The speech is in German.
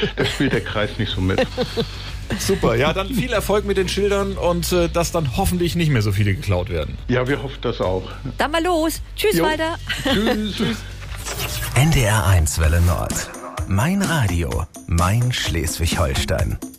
Da spielt der Kreis nicht so mit. Super, ja, dann viel Erfolg mit den Schildern und dass dann hoffentlich nicht mehr so viele geklaut werden. Ja, wir hoffen das auch. Dann mal los. Tschüss, Walter. Tschüss. NDR 1 Welle Nord. Mein Radio, mein Schleswig-Holstein.